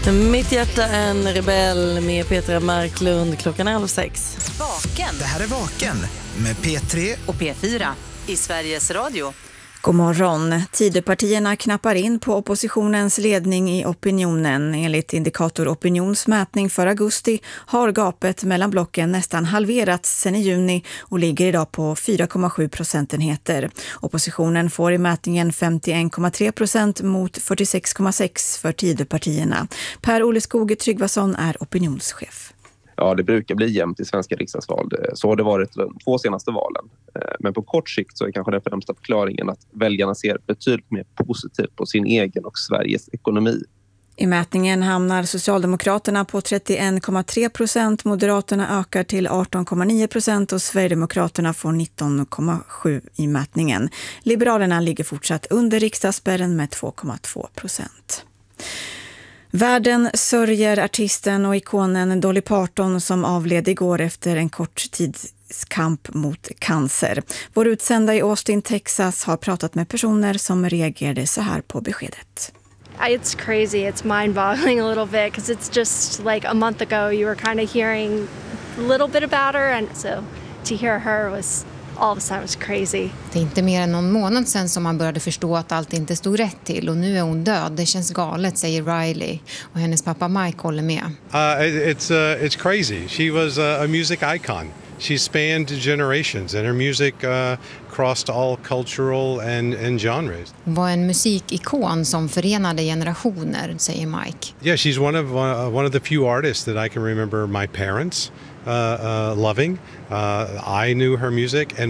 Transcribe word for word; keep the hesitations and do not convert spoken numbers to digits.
Mitt hjärta en rebell med Petra Marklund. Klockan är halv sex. Vaken. Det här är Vaken med P tre och P fyra i Sveriges Radio. God morgon. Tidöpartierna knappar in på oppositionens ledning i opinionen. Enligt Indikator Opinionsmätning för augusti har gapet mellan blocken nästan halverats sedan i juni och ligger idag på fyra komma sju procentenheter. Oppositionen får i mätningen femtioen komma tre procent mot fyrtiosex komma sex för Tidöpartierna. Per-Olle Skog Tryggvason är opinionschef. Ja, det brukar bli jämnt i svenska riksdagsval. Så har det varit de två senaste valen. Men på kort sikt så är kanske den främsta förklaringen att väljarna ser betydligt mer positivt på sin egen och Sveriges ekonomi. I mätningen hamnar Socialdemokraterna på trettioen komma tre procent, Moderaterna ökar till arton komma nio procent och Sverigedemokraterna får nitton komma sju i mätningen. Liberalerna ligger fortsatt under riksdagsspärren med två komma två procent. Världen sörjer artisten och ikonen Dolly Parton som avled igår efter en kort tids kamp mot cancer. Vår utsända i Austin, Texas har pratat med personer som reagerade så här på beskedet. It's crazy, it's mind-boggling a little bit because it's just like a month ago you were kind of hearing a little bit about her and so to hear her was all of a sudden was crazy. Det är inte mer än någon månad sedan som man började förstå att allt inte stod rätt till och nu är hon död. Det känns galet, säger Riley och hennes pappa Mike håller med. Uh, it's uh, it's crazy. She was a, a music icon. She spanned generations and her music uh, crossed all cultural and, and genres. Hon var en musikikon som förenade generationer, säger Mike. Yeah, she's one of uh, one of the few artists that I can remember my parents uh, uh, loving. Uh, I knew her music and